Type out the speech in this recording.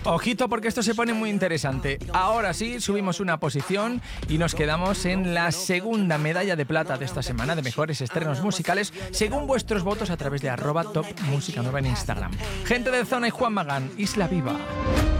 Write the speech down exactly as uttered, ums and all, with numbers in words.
Ojito porque esto se pone muy interesante. Ahora sí, subimos una posición y nos quedamos en la segunda medalla de plata de esta semana de mejores estrenos musicales, según vuestros votos a través de arroba top música nueva en Instagram. Gente de Zona y Juan Magán, Isla Viva.